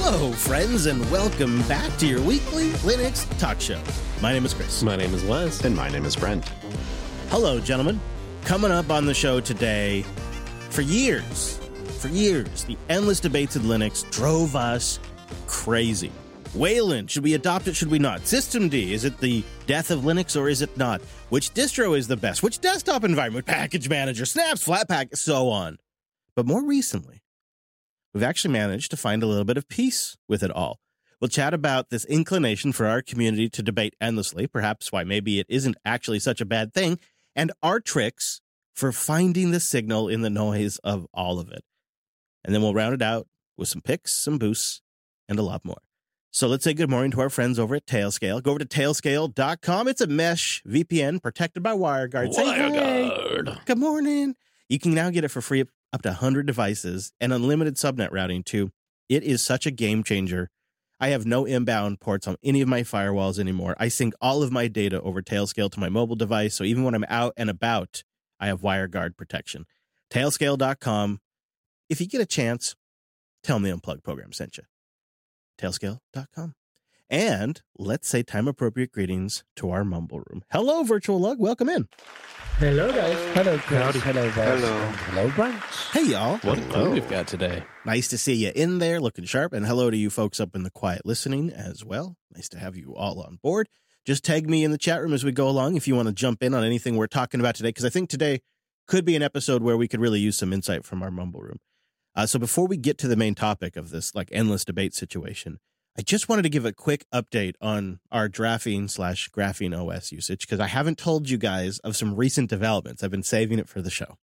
Hello, friends, and welcome back to your weekly Linux talk show. My name is Chris. My name is Wes. And my name is Brent. Hello, gentlemen. Coming up on the show today, for years, the endless debates in Linux drove us crazy. Wayland, should we adopt it, should we not? Systemd, is it the death of Linux or is it not? Which distro is the best? Which desktop environment? Package manager, snaps, Flatpak, so on. But more recently, we've actually managed to find a little bit of peace with it all. We'll chat about this inclination for our community to debate endlessly, perhaps why maybe it isn't actually such a bad thing, and our tricks for finding the signal in the noise of all of it. And then we'll round it out with some picks, some boosts, and a lot more. So let's say good morning to our friends over at Tailscale. Go over to tailscale.com. It's a mesh VPN protected by WireGuard. Say hey. Good morning. You can now get it for free up to 100 devices and unlimited subnet routing too. It is such a game changer. I have no inbound ports on any of my firewalls anymore. I sync all of my data over Tailscale to my mobile device, so even when I'm out and about, I have WireGuard protection. Tailscale.com. If you get a chance, tell them the Unplugged program sent you. Tailscale.com. And let's say time-appropriate greetings to our Mumble Room. Hello, Virtual Lug. Welcome in. Hello, guys. Hello, Chris. Howdy. Hello, Wes. Hello, Brent. Hey, y'all. What a crew we've got today. Nice to see you in there, looking sharp. And hello to you folks up in the quiet listening as well. Nice to have you all on board. Just tag me in the chat room as we go along if you want to jump in on anything we're talking about today, because I think today could be an episode where we could really use some insight from our Mumble Room. So before we get to the main topic of this endless debate situation, I just wanted to give a quick update on our Graphene OS usage, because I haven't told you guys of some recent developments. I've been saving it for the show.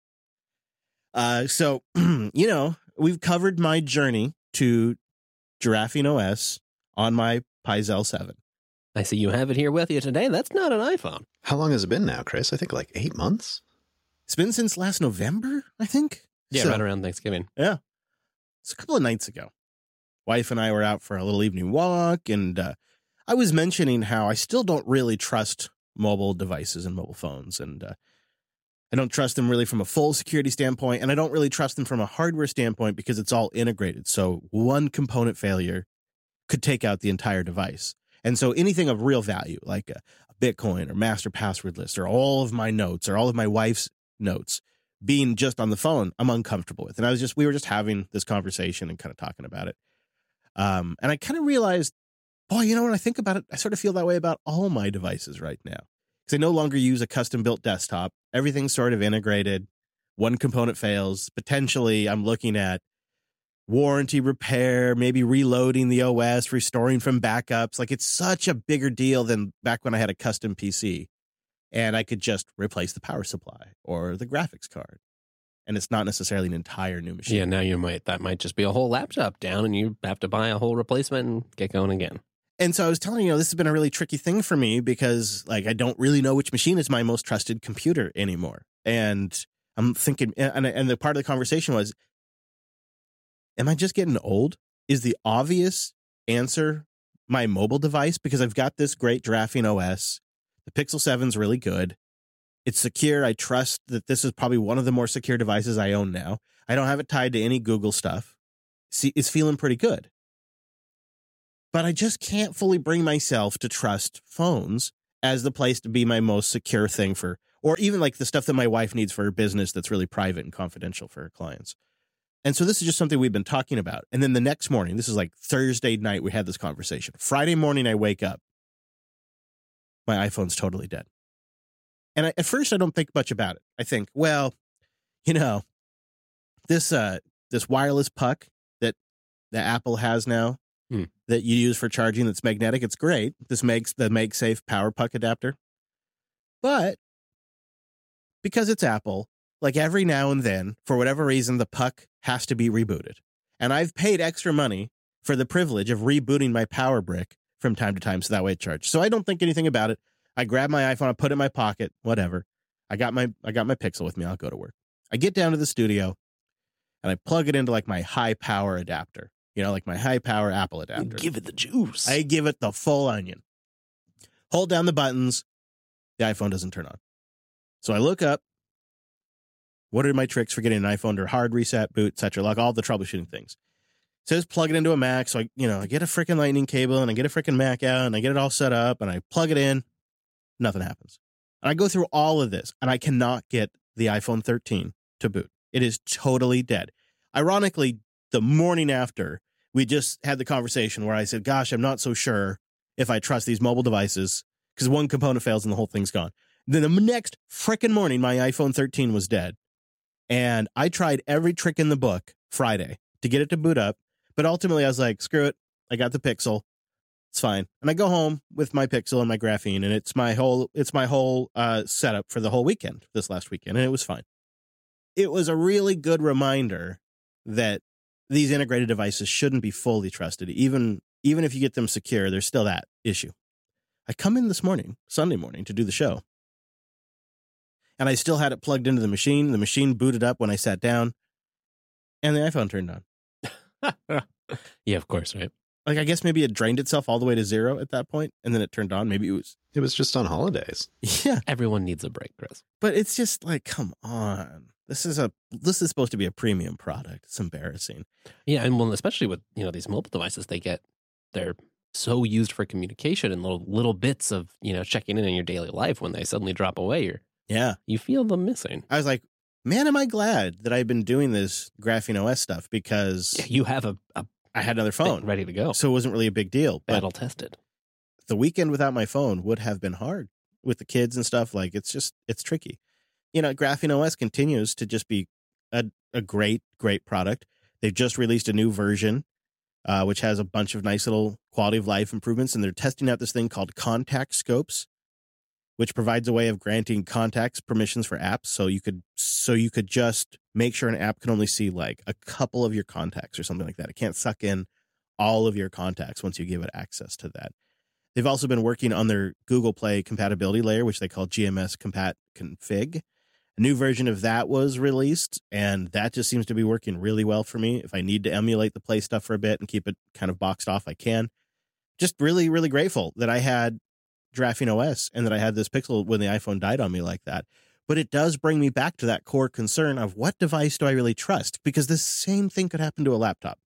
So, we've covered my journey to Graphene OS on my Pi-Zel 7. I see you have it here with you today. That's not an iPhone. How long has it been now, Chris? I think like 8 months. It's been since last November, I think. Yeah, So, right around Thanksgiving. Yeah. It's a couple of nights ago. Wife and I were out for a little evening walk, and I was mentioning how I still don't really trust mobile devices and mobile phones, and I don't trust them really from a full security standpoint, and I don't really trust them from a hardware standpoint because it's all integrated. So one component failure could take out the entire device. And so anything of real value, like a Bitcoin or master password list or all of my notes or all of my wife's notes being just on the phone, I'm uncomfortable with. And we were just having this conversation and kind of talking about it. And I kind of realized, boy, when I think about it, I sort of feel that way about all my devices right now. Because I no longer use a custom-built desktop. Everything's sort of integrated. One component fails. Potentially, I'm looking at warranty repair, maybe reloading the OS, restoring from backups. Like, it's such a bigger deal than back when I had a custom PC. And I could just replace the power supply or the graphics card. And it's not necessarily an entire new machine. Yeah, now that might just be a whole laptop down and you have to buy a whole replacement and get going again. And so I was telling you, this has been a really tricky thing for me because I don't really know which machine is my most trusted computer anymore. And I'm thinking, and the part of the conversation was, am I just getting old? Is the obvious answer my mobile device? Because I've got this great Graphene OS. The Pixel 7's really good. It's secure. I trust that this is probably one of the more secure devices I own now. I don't have it tied to any Google stuff. See, it's feeling pretty good. But I just can't fully bring myself to trust phones as the place to be my most secure thing or even like the stuff that my wife needs for her business that's really private and confidential for her clients. And so this is just something we've been talking about. And then the next morning, this is like Thursday night, we had this conversation. Friday morning, I wake up. My iPhone's totally dead. And at first, I don't think much about it. I think, well, this wireless puck that Apple has now that you use for charging that's magnetic, it's great. This makes the MagSafe power puck adapter. But because it's Apple, like every now and then, for whatever reason, the puck has to be rebooted. And I've paid extra money for the privilege of rebooting my power brick from time to time so that way it charges. So I don't think anything about it. I grab my iPhone, I put it in my pocket, whatever. I got my Pixel with me. I'll go to work. I get down to the studio and I plug it into like my high power adapter, like my high power Apple adapter. Give it the juice. I give it the full onion. Hold down the buttons. The iPhone doesn't turn on. So I look up. What are my tricks for getting an iPhone to hard reset, boot, etc., like all the troubleshooting things? says plug it into a Mac. So I get a freaking lightning cable and I get a freaking Mac out and I get it all set up and I plug it in. Nothing happens. And I go through all of this and I cannot get the iPhone 13 to boot. It is totally dead. Ironically, the morning after, we just had the conversation where I said, gosh, I'm not so sure if I trust these mobile devices because one component fails and the whole thing's gone. Then the next frickin' morning, my iPhone 13 was dead. And I tried every trick in the book Friday to get it to boot up. But ultimately, I was like, screw it. I got the Pixel. It's fine. And I go home with my Pixel and my Graphene, and it's my whole setup for the whole weekend, this last weekend, and it was fine. It was a really good reminder that these integrated devices shouldn't be fully trusted. Even if you get them secure, there's still that issue. I come in this morning, Sunday morning, to do the show, and I still had it plugged into the machine. The machine booted up when I sat down, and the iPhone turned on. Yeah, of course, right? Like, I guess maybe it drained itself all the way to 0 at that point, and then it turned on. Maybe It was just on holidays. Yeah. Everyone needs a break, Chris. But it's just like, come on. This is supposed to be a premium product. It's embarrassing. Yeah, and well, especially with, these mobile devices, they're so used for communication and little bits of, checking in your daily life. When they suddenly drop away, you feel them missing. I was like, man, am I glad that I've been doing this Graphene OS stuff because you have I had another phone ready to go. So it wasn't really a big deal. Battle tested. The weekend without my phone would have been hard with the kids and stuff. Like, it's tricky. Graphene OS continues to just be a great, great product. They've just released a new version, which has a bunch of nice little quality of life improvements. And they're testing out this thing called Contact Scopes, which provides a way of granting contacts permissions for apps. So you could just make sure an app can only see like a couple of your contacts or something like that. It can't suck in all of your contacts once you give it access to that. They've also been working on their Google Play compatibility layer, which they call GMS Compat Config. A new version of that was released, and that just seems to be working really well for me. If I need to emulate the Play stuff for a bit and keep it kind of boxed off, I can. Just really, really grateful that I had Graphene OS and that I had this Pixel when the iPhone died on me like that. But it does bring me back to that core concern of what device do I really trust? Because the same thing could happen to a laptop.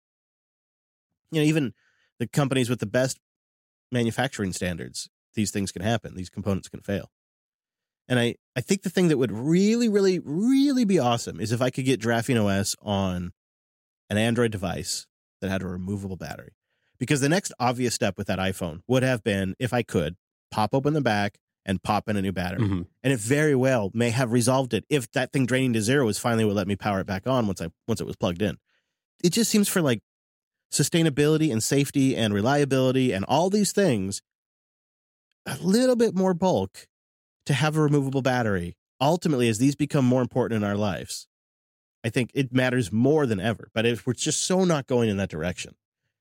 Even the companies with the best manufacturing standards, these things can happen. These components can fail. And I think the thing that would really, really, really be awesome is if I could get Graphene OS on an Android device that had a removable battery. Because the next obvious step with that iPhone would have been, if I could, pop open the back and pop in a new battery. Mm-hmm. And it very well may have resolved it if that thing draining to 0 was finally what let me power it back on once it was plugged in. It just seems for like sustainability and safety and reliability and all these things, a little bit more bulk to have a removable battery. Ultimately, as these become more important in our lives, I think it matters more than ever. But if we're just so not going in that direction.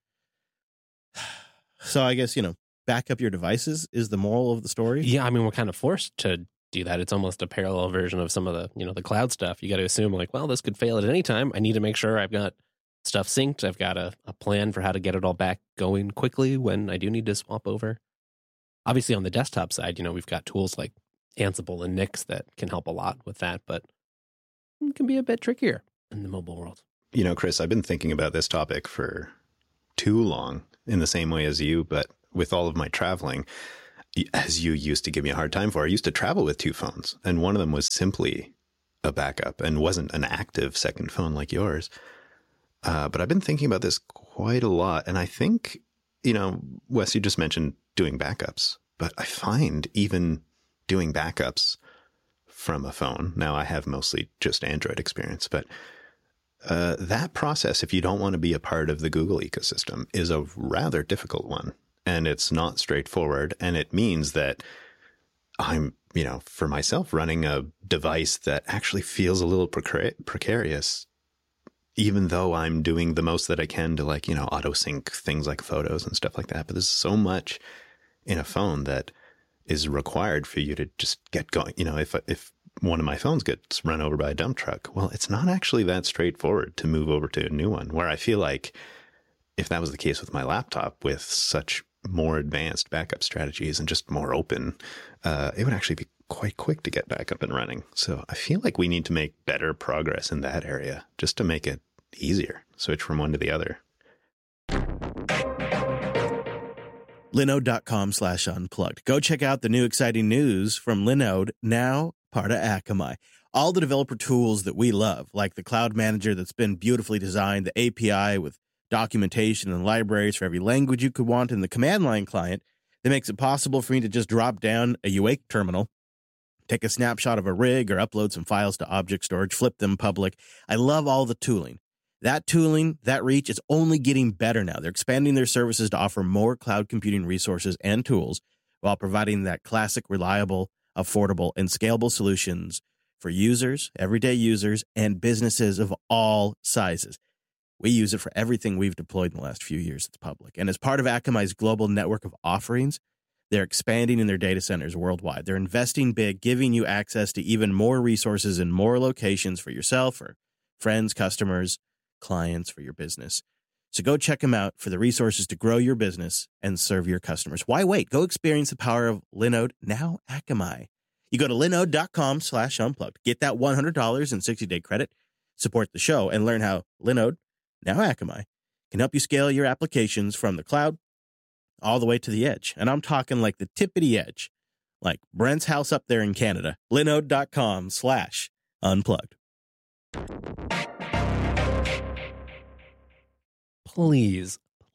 So I guess, back up your devices is the moral of the story. Yeah, I mean, we're kind of forced to do that. It's almost a parallel version of some of the, the cloud stuff. You got to assume like, well, this could fail at any time. I need to make sure I've got stuff synced. I've got a plan for how to get it all back going quickly when I do need to swap over. Obviously, on the desktop side, we've got tools like Ansible and Nix that can help a lot with that, but it can be a bit trickier in the mobile world. Chris, I've been thinking about this topic for too long in the same way as you, but with all of my traveling, as you used to give me a hard time for, I used to travel with 2 phones, and one of them was simply a backup and wasn't an active second phone like yours. But I've been thinking about this quite a lot, and I think, Wes, you just mentioned doing backups, but I find even doing backups from a phone, now I have mostly just Android experience, but that process, if you don't want to be a part of the Google ecosystem, is a rather difficult one. And it's not straightforward. And it means that I'm, for myself, running a device that actually feels a little precarious, even though I'm doing the most that I can to auto sync things like photos and stuff like that. But there's so much in a phone that is required for you to just get going. If one of my phones gets run over by a dump truck, well, it's not actually that straightforward to move over to a new one, where I feel like if that was the case with my laptop with such more advanced backup strategies and just more open, it would actually be quite quick to get back up and running. So I feel like we need to make better progress in that area just to make it easier, switch from one to the other. Linode.com/unplugged. Go check out the new exciting news from Linode, now part of Akamai. All the developer tools that we love, like the Cloud Manager that's been beautifully designed, the API with documentation and libraries for every language you could want, and the command line client that makes it possible for me to just drop down a Awake terminal, take a snapshot of a rig, or upload some files to object storage, flip them public. I love all the tooling. That tooling, that reach, is only getting better now. They're expanding their services to offer more cloud computing resources and tools while providing that classic, reliable, affordable, and scalable solutions for users, everyday users, and businesses of all sizes. We use it for everything we've deployed in the last few years that's public. And as part of Akamai's global network of offerings, they're expanding in their data centers worldwide. They're investing big, giving you access to even more resources in more locations for yourself or friends, customers, clients, for your business. So go check them out for the resources to grow your business and serve your customers. Why wait? Go experience the power of Linode, now Akamai. You go to linode.com/unplugged. Get that $100 in 60-day credit, support the show, and learn how Linode, now Akamai, can help you scale your applications from the cloud all the way to the edge. And I'm talking like the tippity edge, like Brent's house up there in Canada. Linode.com/unplugged. Please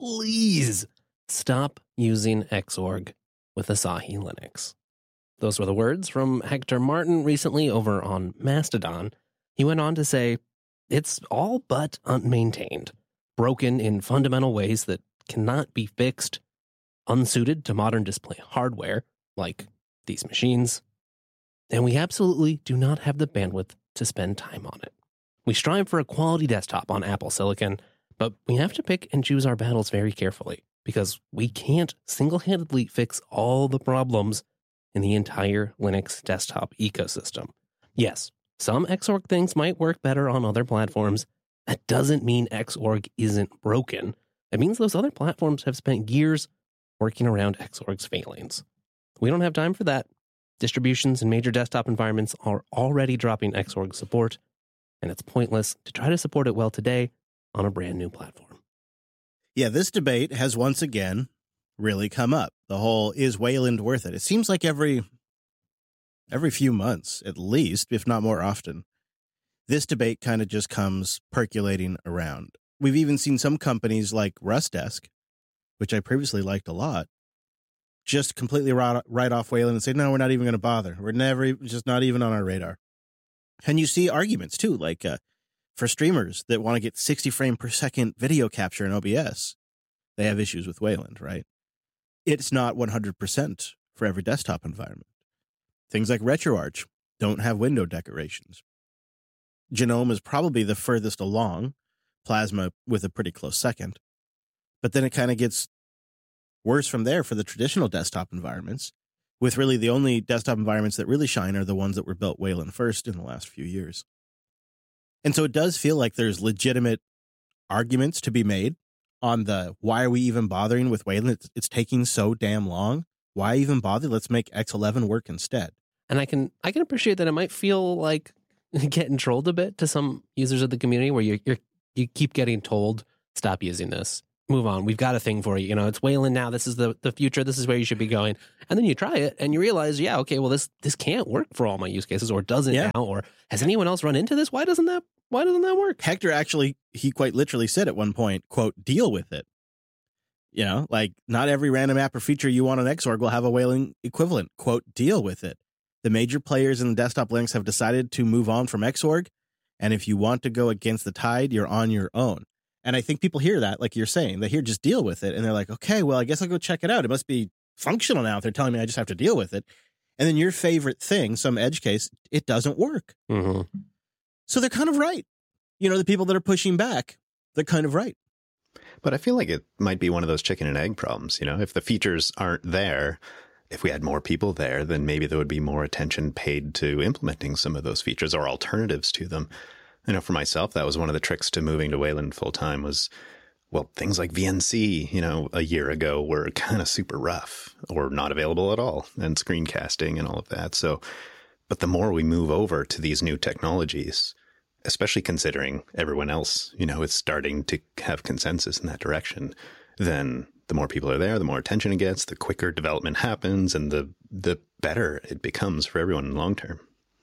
stop using Xorg with Asahi Linux. Those were the words from Hector Martin recently over on Mastodon. He went on to say, it's all but unmaintained, broken in fundamental ways that cannot be fixed, unsuited to modern display hardware, like these machines, and we absolutely do not have the bandwidth to spend time on it. We strive for a quality desktop on Apple Silicon, but we have to pick and choose our battles very carefully, because we can't single-handedly fix all the problems in the entire Linux desktop ecosystem. Yes, some Xorg things might work better on other platforms. That doesn't mean Xorg isn't broken. It means those other platforms have spent years working around Xorg's failings. We don't have time for that. Distributions in major desktop environments are already dropping Xorg support, and it's pointless to try to support it well today on a brand new platform. Yeah, this debate has once again really come up. The whole, is Wayland worth it? It seems like every few months, at least, if not more often, this debate kind of just comes percolating around. We've even seen some companies like Rustdesk, which I previously liked a lot, just completely write off Wayland and say, no, we're not even going to bother. We're just not even on our radar. And you see arguments, too, like for streamers that want to get 60 frame per second video capture in OBS, they have issues with Wayland, right? It's not 100% for every desktop environment. Things like RetroArch don't have window decorations. GNOME is probably the furthest along, Plasma with a pretty close second. But then it kind of gets worse from there for the traditional desktop environments, with really the only desktop environments that really shine are the ones that were built Wayland first in the last few years. And so it does feel like there's legitimate arguments to be made on the why are we even bothering with Wayland? It's taking so damn long. Why even bother? Let's make X11 work instead. And I can appreciate that it might feel like getting trolled a bit to some users of the community where you keep getting told, stop using this, move on. We've got a thing for you. You know, it's Wayland now. This is the future. This is where you should be going. And then you try it and you realize, yeah, okay, well, this can't work for all my use cases, or doesn't now, or has anyone else run into this? Why doesn't that work? Hector actually, he quite literally said at one point, quote, deal with it. You know, like not every random app or feature you want on Xorg will have a Wayland equivalent. Quote, deal with it. The major players in the desktop Linux have decided to move on from Xorg. And if you want to go against the tide, you're on your own. And I think people hear that, like you're saying, they hear just deal with it. And they're like, okay, well, I guess I'll go check it out. It must be functional now if they're telling me I just have to deal with it. And then your favorite thing, some edge case, it doesn't work. Mm-hmm. So they're kind of right. You know, the people that are pushing back, they're kind of right. But I feel like it might be one of those chicken and egg problems. You know, if the features aren't there, if we had more people there, then maybe there would be more attention paid to implementing some of those features or alternatives to them. I know for myself, that was one of the tricks to moving to Wayland full time was, well, things like VNC, you know, a year ago were kind of super rough or not available at all, and screencasting and all of that. So, but the more we move over to these new technologies, especially considering everyone else, you know, is starting to have consensus in that direction, then the more people are there, the more attention it gets, the quicker development happens, and the better it becomes for everyone in the long term.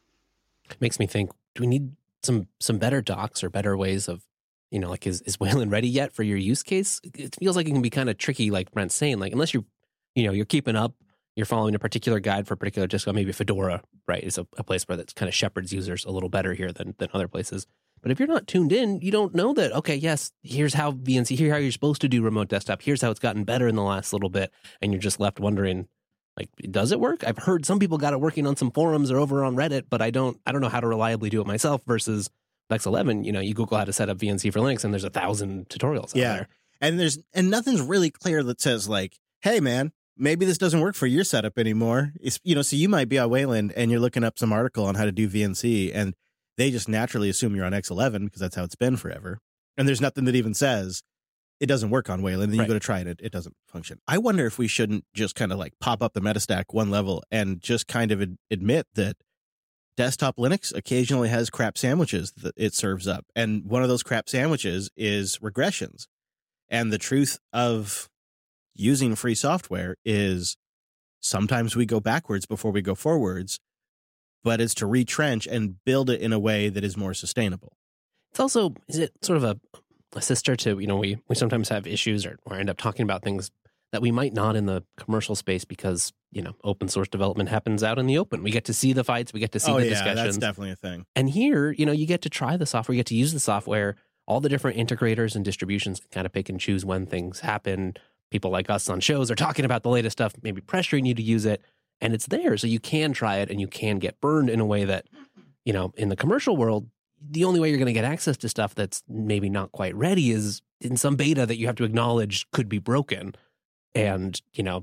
It makes me think, do we need some better docs or better ways of, like, is Wayland ready yet for your use case? It feels like it can be kind of tricky, like Brent's saying, like, unless you're keeping up, you're following a particular guide for a particular disco, maybe Fedora, right, is a place where that kind of shepherds users a little better here than other places. But if you're not tuned in, you don't know that, okay, yes, here's how VNC, here's how you're supposed to do remote desktop, here's how it's gotten better in the last little bit, and you're just left wondering, like, does it work? I've heard some people got it working on some forums or over on Reddit, but I don't know how to reliably do it myself versus X11. You Google how to set up VNC for Linux, and there's 1,000 tutorials out there. And nothing's really clear that says, like, hey, man, maybe this doesn't work for your setup anymore. It's, so you might be on Wayland and you're looking up some article on how to do VNC, and they just naturally assume you're on X11 because that's how it's been forever. And there's nothing that even says it doesn't work on Wayland. Then you go to try it. It doesn't function. I wonder if we shouldn't just kind of like pop up the Metastack one level and just kind of admit that desktop Linux occasionally has crap sandwiches that it serves up. And one of those crap sandwiches is regressions. And the truth of using free software is sometimes we go backwards before we go forwards, but it's to retrench and build it in a way that is more sustainable. It's also, is it sort of a sister to, we sometimes have issues or end up talking about things that we might not in the commercial space because, open source development happens out in the open. We get to see the fights, we get to see the discussions. That's definitely a thing. And here, you get to try the software, you get to use the software, all the different integrators and distributions can kind of pick and choose when things happen. People like us on shows are talking about the latest stuff, maybe pressuring you to use it. And it's there, so you can try it and you can get burned in a way that, in the commercial world, the only way you're going to get access to stuff that's maybe not quite ready is in some beta that you have to acknowledge could be broken. And,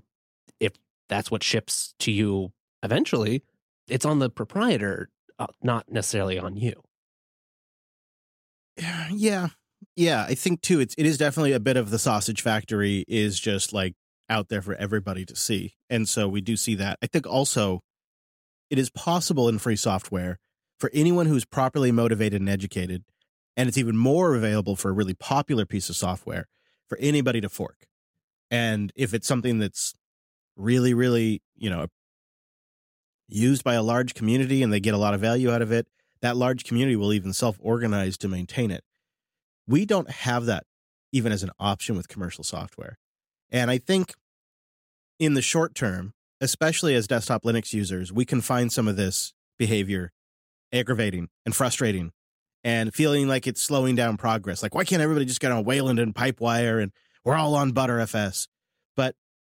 if that's what ships to you eventually, it's on the proprietor, not necessarily on you. Yeah. I think, too, it is definitely a bit of the sausage factory is just like out there for everybody to see. And so we do see that. I think also it is possible in free software for anyone who's properly motivated and educated, and it's even more available for a really popular piece of software for anybody to fork. And if it's something that's really, really, used by a large community and they get a lot of value out of it, that large community will even self-organize to maintain it. We don't have that even as an option with commercial software. And I think in the short term, especially as desktop Linux users, we can find some of this behavior aggravating and frustrating and feeling like it's slowing down progress. Like, why can't everybody just get on Wayland and Pipewire and we're all on Btrfs? But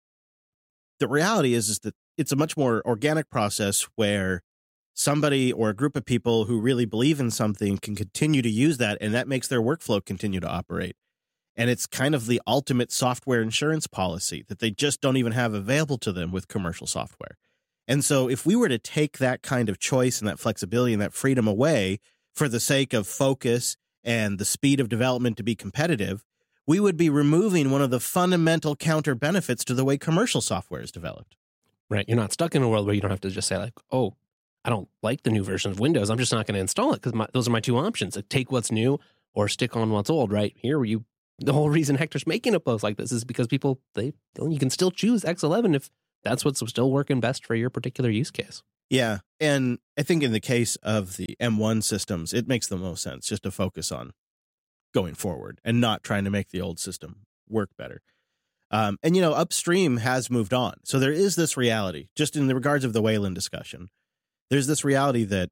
the reality is that it's a much more organic process where somebody or a group of people who really believe in something can continue to use that, and that makes their workflow continue to operate. And it's kind of the ultimate software insurance policy that they just don't even have available to them with commercial software. And so if we were to take that kind of choice and that flexibility and that freedom away for the sake of focus and the speed of development to be competitive, we would be removing one of the fundamental counter benefits to the way commercial software is developed. Right. You're not stuck in a world where you don't have to just say, like, oh, I don't like the new version of Windows, I'm just not going to install it because those are my two options. Take what's new or stick on what's old, right? Here, the whole reason Hector's making a post like this is because people, you can still choose X11 if that's what's still working best for your particular use case. Yeah. And I think in the case of the M1 systems, it makes the most sense just to focus on going forward and not trying to make the old system work better. And, upstream has moved on. So there is this reality, just in the regards of the Wayland discussion, there's this reality that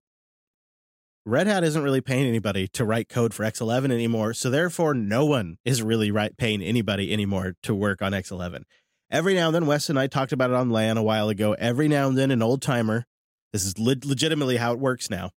Red Hat isn't really paying anybody to write code for X11 anymore. So therefore, no one is really paying anybody anymore to work on X11. Every now and then, Wes and I talked about it on LAN a while ago. Every now and then, an old timer, this is legitimately how it works now.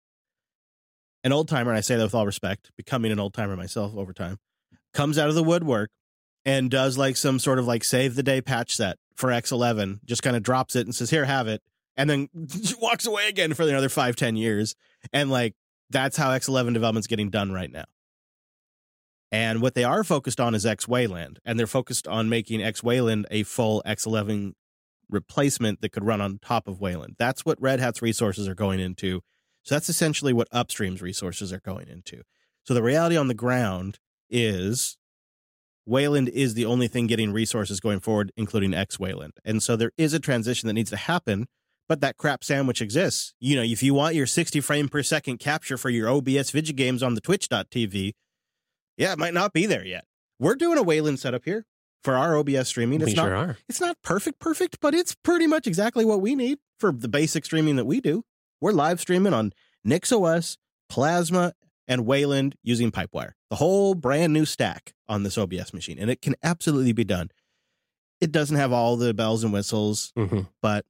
An old timer, and I say that with all respect, becoming an old timer myself over time, comes out of the woodwork and does like some sort of like save the day patch set for X11, just kind of drops it and says, here, have it. And then walks away again for another 5-10 years. And like, that's how X11 development's getting done right now. And what they are focused on is X Wayland. And they're focused on making X Wayland a full X11 replacement that could run on top of Wayland. That's what Red Hat's resources are going into. So that's essentially what Upstream's resources are going into. So the reality on the ground is Wayland is the only thing getting resources going forward, including X Wayland. And so there is a transition that needs to happen, but that crap sandwich exists. You know, if you want your 60 frame per second capture for your OBS video games on the twitch.tv, yeah, it might not be there yet. We're doing a Wayland setup here for our OBS streaming. We sure are. It's not perfect, but it's pretty much exactly what we need for the basic streaming that we do. We're live streaming on NixOS, Plasma, and Wayland using Pipewire. The whole brand new stack on this OBS machine, and it can absolutely be done. It doesn't have all the bells and whistles, but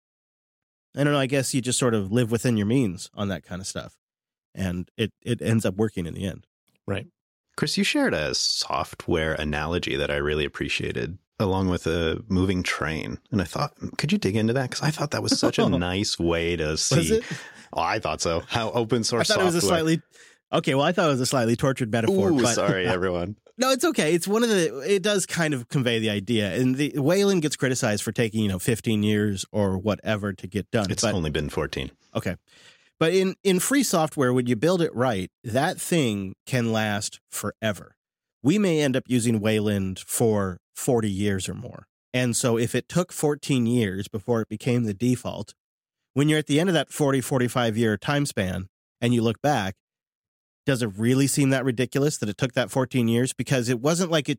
I don't know. I guess you just sort of live within your means on that kind of stuff, and it ends up working in the end. Right. Chris, you shared a software analogy that I really appreciated, along with a moving train. And I thought, could you dig into that? Because I thought that was such a nice way to see. Was it? Oh, I thought so. How open source I thought software. It was a slightly. Okay, well, I thought it was a slightly tortured metaphor. Ooh, but sorry, everyone. No, it's okay. It's it does kind of convey the idea. And the Wayland gets criticized for taking, 15 years or whatever to get done. It's only been 14. Okay. But in free software, when you build it right, that thing can last forever. We may end up using Wayland for 40 years or more. And so if it took 14 years before it became the default, when you're at the end of that 40, 45-year time span and you look back, does it really seem that ridiculous that it took that 14 years? Because it wasn't like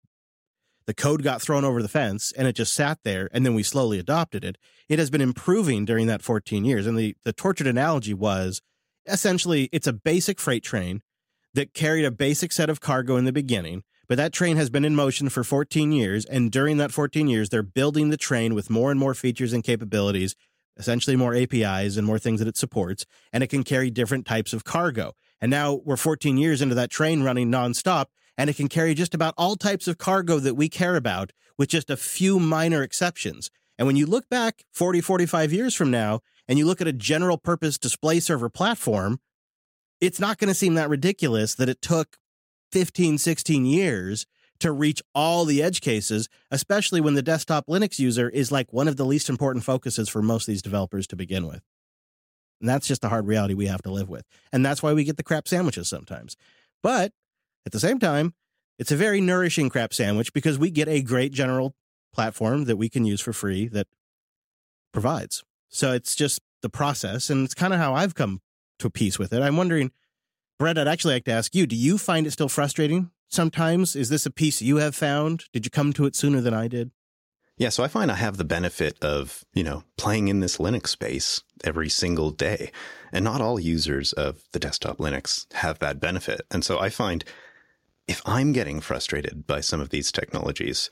the code got thrown over the fence and it just sat there and then we slowly adopted it. It has been improving during that 14 years. And the tortured analogy was essentially it's a basic freight train that carried a basic set of cargo in the beginning, but that train has been in motion for 14 years. And during that 14 years, they're building the train with more and more features and capabilities, essentially more APIs and more things that it supports, and it can carry different types of cargo. And now we're 14 years into that train running nonstop, and it can carry just about all types of cargo that we care about with just a few minor exceptions. And when you look back 40, 45 years from now, and you look at a general purpose display server platform, it's not going to seem that ridiculous that it took 15, 16 years to reach all the edge cases, especially when the desktop Linux user is like one of the least important focuses for most of these developers to begin with. And that's just a hard reality we have to live with. And that's why we get the crap sandwiches sometimes. But at the same time, it's a very nourishing crap sandwich because we get a great general platform that we can use for free that provides. So it's just the process, and it's kind of how I've come to peace with it. I'm wondering, Brett, I'd actually like to ask you, do you find it still frustrating sometimes? Is this a piece you have found? Did you come to it sooner than I did? Yeah, so I find I have the benefit of, playing in this Linux space every single day. And not all users of the desktop Linux have that benefit. And so I find if I'm getting frustrated by some of these technologies,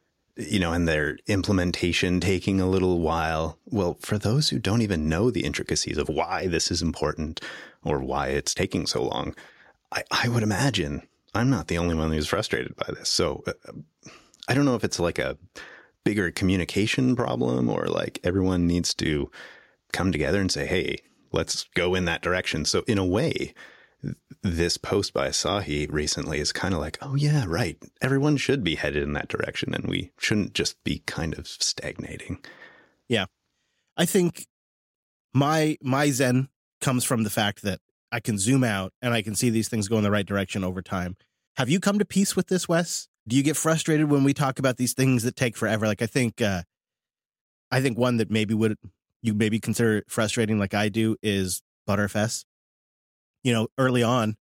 and their implementation taking a little while, well, for those who don't even know the intricacies of why this is important or why it's taking so long, I would imagine I'm not the only one who's frustrated by this. So I don't know if it's like a bigger communication problem or like everyone needs to come together and say, hey, let's go in that direction. So in a way, this post by Asahi recently is kind of like, oh yeah, right. Everyone should be headed in that direction and we shouldn't just be kind of stagnating. Yeah. I think my zen comes from the fact that I can zoom out and I can see these things go in the right direction over time. Have you come to peace with this, Wes? Do you get frustrated when we talk about these things that take forever? Like I think one that you maybe consider frustrating like I do is Btrfs. Early on,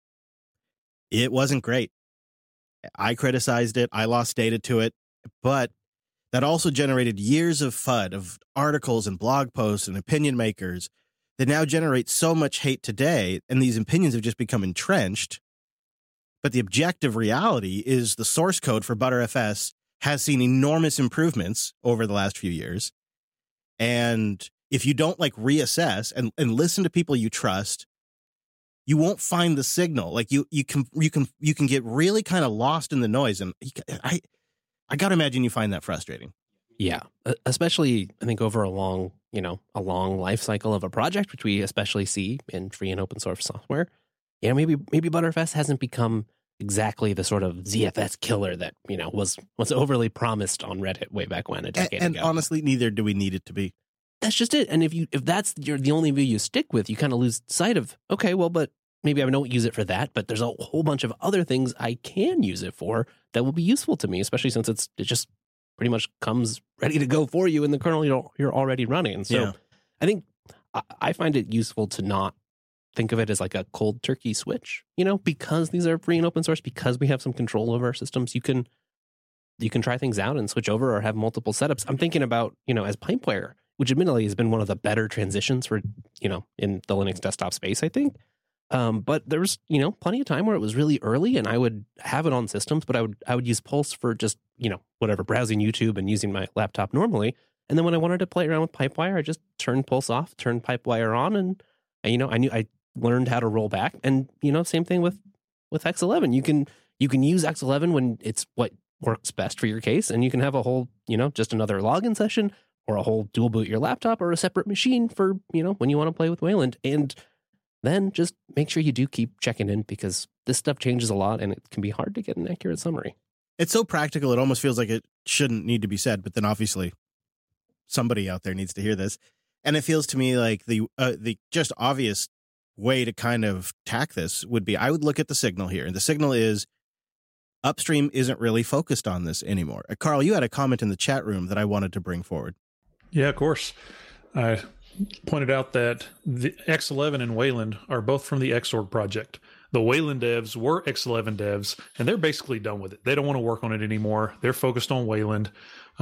it wasn't great. I criticized it. I lost data to it, but that also generated years of FUD, of articles and blog posts and opinion makers that now generate so much hate today. And these opinions have just become entrenched. But the objective reality is the source code for Btrfs has seen enormous improvements over the last few years. And if you don't reassess and listen to people you trust, you won't find the signal. Like you can get really kind of lost in the noise. And I got to imagine you find that frustrating. Yeah, especially I think over a long life cycle of a project, which we especially see in free and open source software. Maybe Btrfs hasn't become exactly the sort of ZFS killer that, was overly promised on Reddit way back when a decade ago. And honestly, neither do we need it to be. That's just it. And if that's the only view you stick with, you kind of lose sight of, okay, well, but maybe I don't use it for that, but there's a whole bunch of other things I can use it for that will be useful to me, especially since it just pretty much comes ready to go for you in the kernel you're already running. So I think I find it useful to not think of it as like a cold turkey switch, because these are free and open source, because we have some control over our systems. You can try things out and switch over or have multiple setups. I'm thinking about, as Pipewire, which admittedly has been one of the better transitions for, in the Linux desktop space, I think. But there was, plenty of time where it was really early and I would have it on systems, but I would use Pulse for just, whatever, browsing YouTube and using my laptop normally. And then when I wanted to play around with Pipewire, I just turned Pulse off, turned Pipewire on, and I learned how to roll back. And, same thing with X11. You can use X11 when it's what works best for your case. And you can have a whole, just another login session or a whole dual boot your laptop or a separate machine for, when you want to play with Wayland. And then just make sure you do keep checking in, because this stuff changes a lot and it can be hard to get an accurate summary. It's so practical, it almost feels like it shouldn't need to be said, but then obviously somebody out there needs to hear this. And it feels to me like the just obvious way to kind of tack this would be, I would look at the signal here. And the signal is upstream isn't really focused on this anymore. Carl, you had a comment in the chat room that I wanted to bring forward. Yeah, of course. I pointed out that the X11 and Wayland are both from the Xorg project. The Wayland devs were X11 devs, and they're basically done with it. They don't want to work on it anymore. They're focused on Wayland.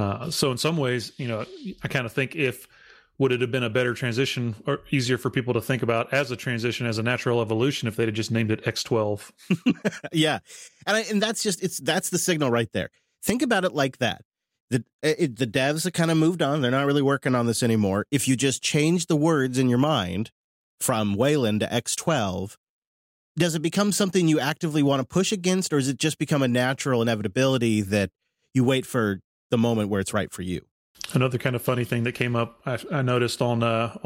So in some ways, I kind of think would it have been a better transition or easier for people to think about as a transition, as a natural evolution, if they'd have just named it X12? Yeah. And that's the signal right there. Think about it like that. The devs have kind of moved on. They're not really working on this anymore. If you just change the words in your mind from Wayland to X12, does it become something you actively want to push against, or does it just become a natural inevitability that you wait for the moment where it's right for you? Another kind of funny thing that came up, I noticed on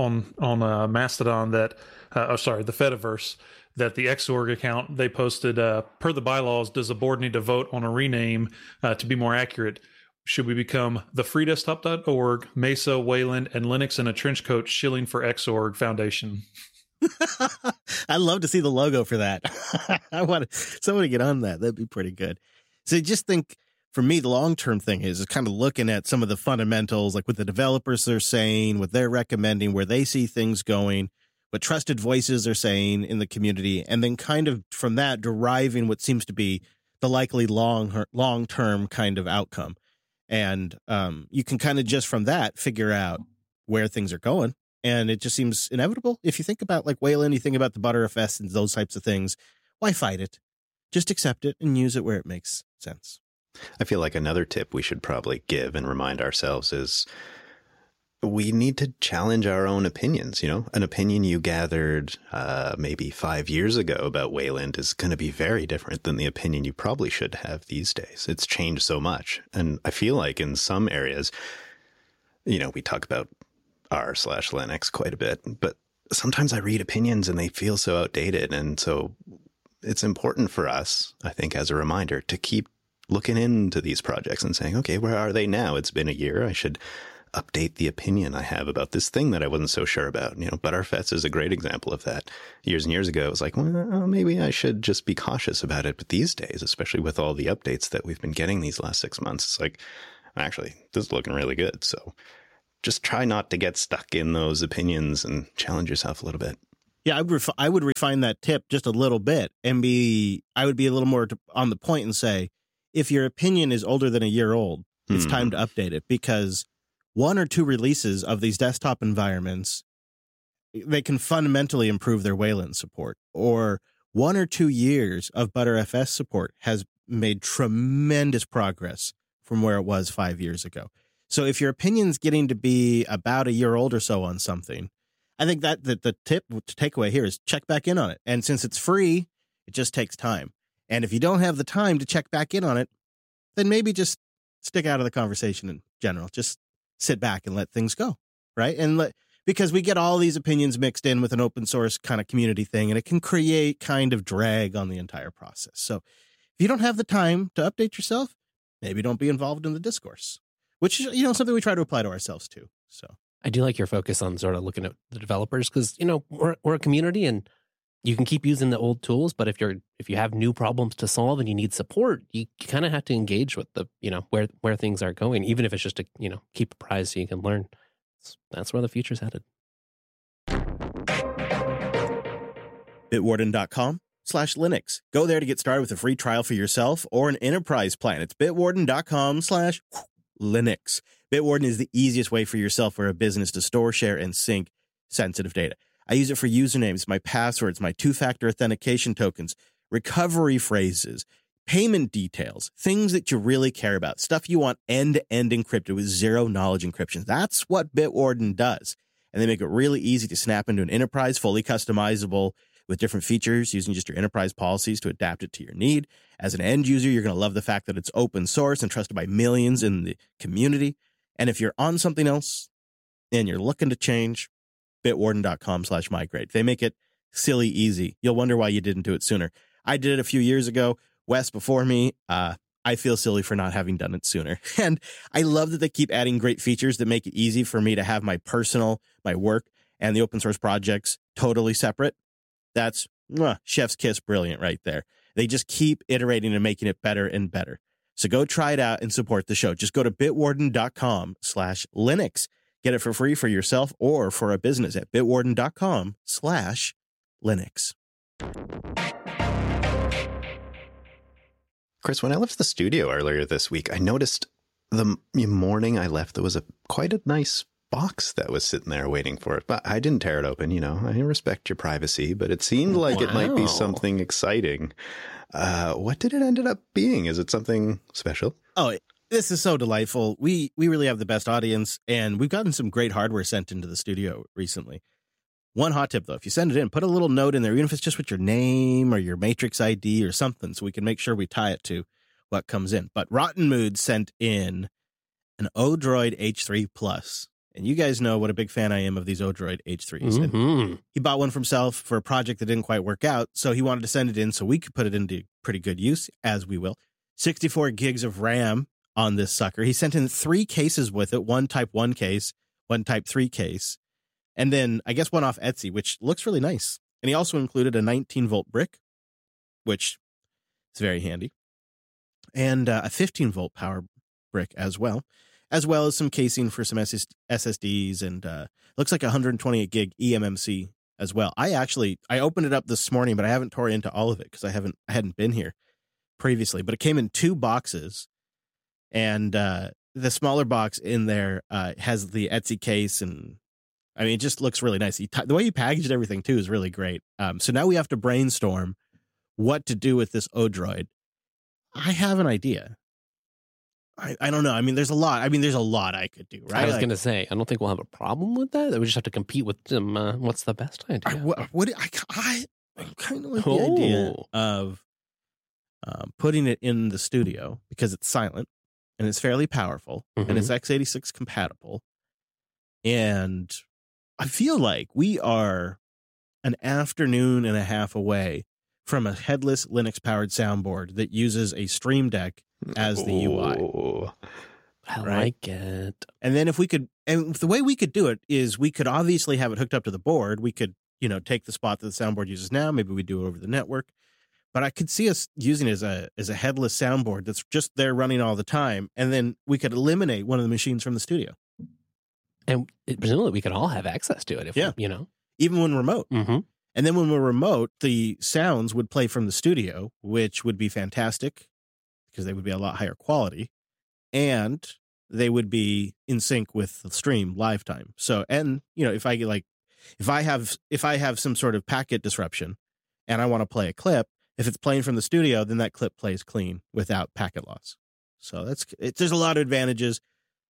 Mastodon that, the Fediverse, that the Xorg account, they posted, per the bylaws, does the board need to vote on a rename to be more accurate? Should we become the freedesktop.org, Mesa, Wayland, and Linux in a trench coat shilling for Xorg Foundation? I'd love to see the logo for that. I want somebody to get on that. That'd be pretty good. So just think, for me, the long-term thing is kind of looking at some of the fundamentals, like what the developers are saying, what they're recommending, where they see things going, what trusted voices are saying in the community, and then kind of from that deriving what seems to be the likely long-term kind of outcome. And you can kind of just from that figure out where things are going. And it just seems inevitable. If you think about like Wayland, you think about the Btrfs and those types of things, why fight it? Just accept it and use it where it makes sense. I feel like another tip we should probably give and remind ourselves is we need to challenge our own opinions. An opinion you gathered maybe 5 years ago about Wayland is going to be very different than the opinion you probably should have these days. It's changed so much. And I feel like in some areas, we talk about r/Linux quite a bit, but sometimes I read opinions and they feel so outdated. And so it's important for us, I think, as a reminder, to keep looking into these projects and saying, okay, where are they now? It's been a year. I should update the opinion I have about this thing that I wasn't so sure about. Btrfs is a great example of that. Years and years ago, it was like, well, maybe I should just be cautious about it. But these days, especially with all the updates that we've been getting these last 6 months, it's like, actually, this is looking really good. So just try not to get stuck in those opinions and challenge yourself a little bit. Yeah, I would refine that tip just a little bit and I would be a little more on the point and say, if your opinion is older than a year old, it's time to update it, because 1 or 2 releases of these desktop environments, they can fundamentally improve their Wayland support, or 1 or 2 years of Btrfs support has made tremendous progress from where it was 5 years ago. So if your opinion's getting to be about a year old or so on something, I think that the tip to take away here is check back in on it. And since it's free, it just takes time. And if you don't have the time to check back in on it, then maybe just stick out of the conversation in general. Just sit back and let things go, right? And because we get all these opinions mixed in with an open source kind of community thing, and it can create kind of drag on the entire process. So if you don't have the time to update yourself, maybe don't be involved in the discourse, which is something we try to apply to ourselves too. So I do like your focus on sort of looking at the developers, because we're a community, and you can keep using the old tools, but if you have new problems to solve and you need support, you kind of have to engage with the, where things are going, even if it's just to, keep apprised so you can learn. That's where the future's headed. Bitwarden.com/Linux. Go there to get started with a free trial for yourself or an enterprise plan. It's bitwarden.com/Linux. Bitwarden is the easiest way for yourself or a business to store, share, and sync sensitive data. I use it for usernames, my passwords, my two-factor authentication tokens, recovery phrases, payment details, things that you really care about, stuff you want end-to-end encrypted with zero-knowledge encryption. That's what Bitwarden does. And they make it really easy to snap into an enterprise, fully customizable with different features using just your enterprise policies to adapt it to your need. As an end user, you're going to love the fact that it's open source and trusted by millions in the community. And if you're on something else and you're looking to change, bitwarden.com/migrate. They make it silly easy. You'll wonder why you didn't do it sooner. I did it a few years ago. Wes before me. I feel silly for not having done it sooner. And I love that they keep adding great features that make it easy for me to have my personal, my work, and the open source projects totally separate. That's chef's kiss brilliant right there. They just keep iterating and making it better and better. So go try it out and support the show. Just go to bitwarden.com/Linux. Get it for free for yourself or for a business at bitwarden.com/Linux. Chris, when I left the studio earlier this week, I noticed the morning I left, there was quite a nice box that was sitting there waiting for it. But I didn't tear it open, I respect your privacy, but it seemed like it might be something exciting. What did it ended up being? Is it something special? Oh, this is so delightful. We really have the best audience, and we've gotten some great hardware sent into the studio recently. One hot tip, though, if you send it in, put a little note in there, even if it's just with your name or your Matrix ID or something, so we can make sure we tie it to what comes in. But Rotten Mood sent in an Odroid H3 Plus. And you guys know what a big fan I am of these Odroid H3s. Mm-hmm. He bought one for himself for a project that didn't quite work out, so he wanted to send it in so we could put it into pretty good use, as we will. 64 gigs of RAM on this sucker. He sent in 3 cases with it, one Type 1 case, one Type 3 case, and then I guess one off Etsy, which looks really nice. And he also included a 19-volt brick, which is very handy, and a 15-volt power brick as well as some casing for some SSDs, and looks like 128 gig eMMC as well. I opened it up this morning, but I haven't tore into all of it because I hadn't been here previously. But it came in 2 boxes, and the smaller box in there has the Etsy case, and I mean, it just looks really nice. The way he packaged everything too is really great. So now we have to brainstorm what to do with this Odroid. I have an idea. I don't know. I mean, there's a lot. There's a lot I could do, right? I was going to say, I don't think we'll have a problem with that. We just have to compete with them. What's the best idea? I kind of like the idea of putting it in the studio because it's silent and it's fairly powerful and it's x86 compatible. And I feel like we are an afternoon and a half away from a headless Linux-powered soundboard that uses a Stream Deck as the UI. I like it. And then if we could, and the way we could do it is we could obviously have it hooked up to the board. We could, take the spot that the soundboard uses now. Maybe we do it over the network. But I could see us using it as a headless soundboard that's just there running all the time. And then we could eliminate one of the machines from the studio. And presumably we could all have access to it if even when remote. Mm-hmm. And then when we're remote, the sounds would play from the studio, which would be fantastic because they would be a lot higher quality, and they would be in sync with the stream live time. So, and if I have some sort of packet disruption and I want to play a clip, if it's playing from the studio, then that clip plays clean without packet loss. So there's a lot of advantages.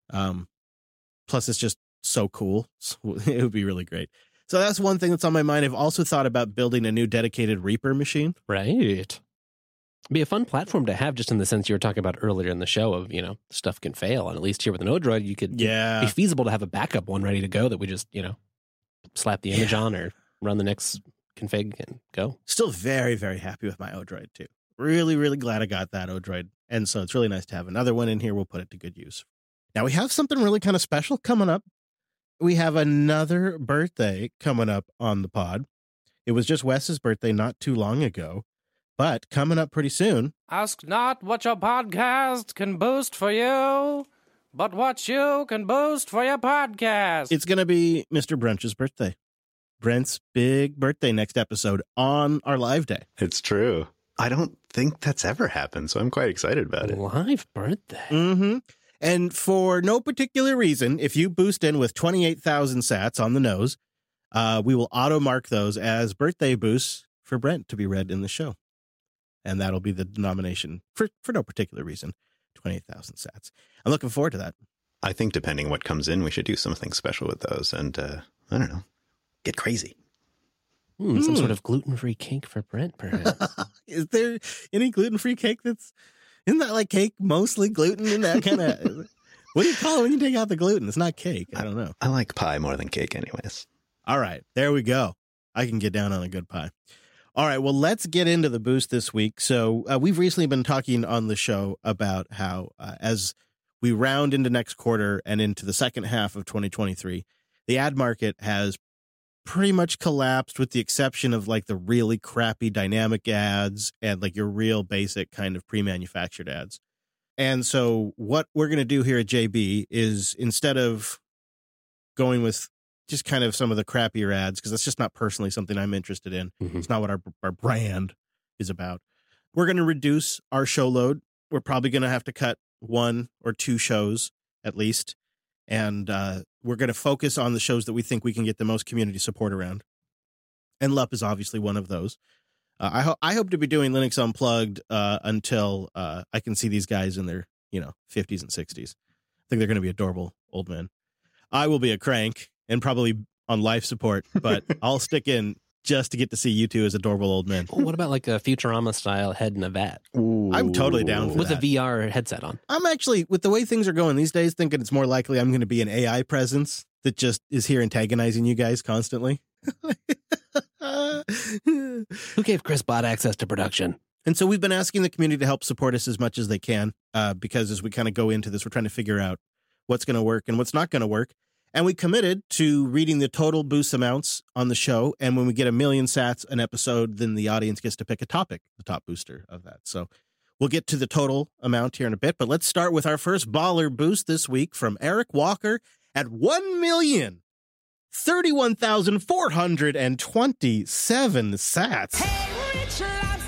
Plus it's just so cool. So it would be really great. So that's one thing that's on my mind. I've also thought about building a new dedicated Reaper machine. Right. It'd be a fun platform to have, just in the sense you were talking about earlier in the show of, stuff can fail. And at least here with an Odroid, you could be feasible to have a backup one ready to go that we just, slap the image on or run the next config and go. Still very, very happy with my Odroid too. Really, really glad I got that Odroid. And so it's really nice to have another one in here. We'll put it to good use. Now we have something really kind of special coming up. We have another birthday coming up on the pod. It was just Wes's birthday not too long ago, but coming up pretty soon. Ask not what your podcast can boost for you, but what you can boost for your podcast. It's going to be Mr. Brunch's birthday. Brent's big birthday next episode on our live day. It's true. I don't think that's ever happened, so I'm quite excited about it. Live birthday. Mm-hmm. And for no particular reason, if you boost in with 28,000 sats on the nose, we will auto-mark those as birthday boosts for Brent to be read in the show. And that'll be the denomination for no particular reason, 28,000 sats. I'm looking forward to that. I think depending what comes in, we should do something special with those. And I don't know, get crazy. Some sort of gluten-free cake for Brent, perhaps. Is there any gluten-free cake isn't that like cake mostly gluten in that kind of, what do you call it when you take out the gluten? It's not cake. I don't know. I like pie more than cake anyways. All right, there we go. I can get down on a good pie. All right, well, let's get into the boost this week. So we've recently been talking on the show about how as we round into next quarter and into the second half of 2023, the ad market has pretty much collapsed with the exception of like the really crappy dynamic ads and like your real basic kind of pre-manufactured ads. And so what we're going to do here at JB is instead of going with just kind of some of the crappier ads, because that's just not personally something I'm interested in. Mm-hmm. It's not what our brand is about. We're going to reduce our show load. We're probably going to have to cut 1 or 2 shows at least. And we're going to focus on the shows that we think we can get the most community support around. And LUP is obviously one of those. I hope to be doing Linux Unplugged until I can see these guys in their 50s and 60s. I think they're going to be adorable old men. I will be a crank and probably on life support, but I'll stick in just to get to see you two as adorable old men. What about like a Futurama style head in a vat? Ooh. I'm totally down for with that. A VR headset on. I'm actually, with the way things are going these days, thinking it's more likely I'm going to be an AI presence that just is here antagonizing you guys constantly. Who gave Chris Bot access to production? And so we've been asking the community to help support us as much as they can, because as we kind of go into this, we're trying to figure out what's going to work and what's not going to work. And we committed to reading the total boost amounts on the show. And when we get 1 million sats an episode, then the audience gets to pick a topic, the top booster of that. So we'll get to the total amount here in a bit. But let's start with our first baller boost this week from Eric Walker at 1,031,427 sats. Hey, Rich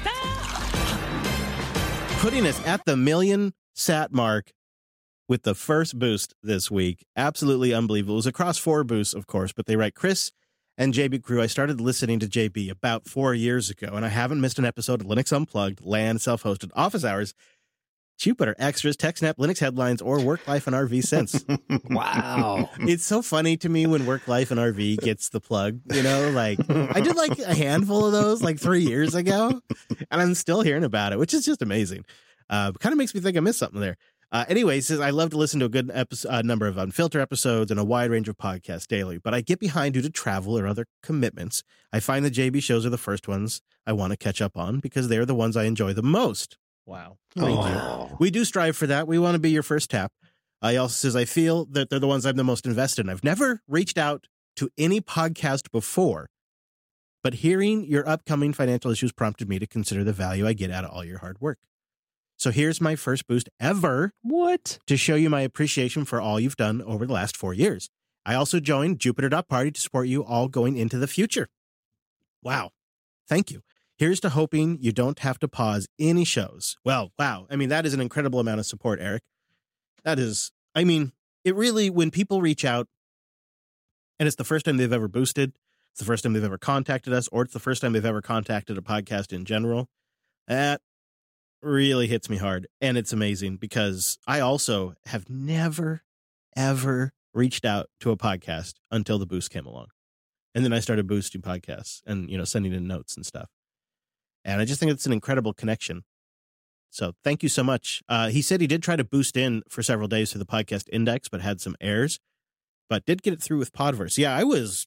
Lobster! Putting us at the 1 million sat mark with the first boost this week. Absolutely unbelievable. It was across 4 boosts, of course, but they write, Chris and JB Crew, I started listening to JB about 4 years ago, and I haven't missed an episode of Linux Unplugged, LAN, self-hosted, office hours, Jupiter Extras, TechSnap, Linux headlines, or Work Life and RV since. Wow. It's so funny to me when Work Life and RV gets the plug, like I did like a handful of those like 3 years ago, and I'm still hearing about it, which is just amazing. Kind of makes me think I missed something there. Anyway, he says, I love to listen to a good number of Unfiltered episodes and a wide range of podcasts daily, but I get behind due to travel or other commitments. I find the JB shows are the first ones I want to catch up on because they're the ones I enjoy the most. Wow. Thank you. We do strive for that. We want to be your first tap. He also says, I feel that they're the ones I'm the most invested in. I've never reached out to any podcast before, but hearing your upcoming financial issues prompted me to consider the value I get out of all your hard work. So here's my first boost ever. What? To show you my appreciation for all you've done over the last 4 years. I also joined Jupiter.Party to support you all going into the future. Wow. Thank you. Here's to hoping you don't have to pause any shows. Well, wow. I mean, that is an incredible amount of support, Eric. That is, I mean, it really, when people reach out and it's the first time they've ever boosted, it's the first time they've ever contacted us, or it's the first time they've ever contacted a podcast in general, that really hits me hard. And it's amazing because I also have never, ever reached out to a podcast until the boost came along. And then I started boosting podcasts and, sending in notes and stuff. And I just think it's an incredible connection. So thank you so much. He said he did try to boost in for several days through the podcast index, but had some errors, but did get it through with Podverse. Yeah, I was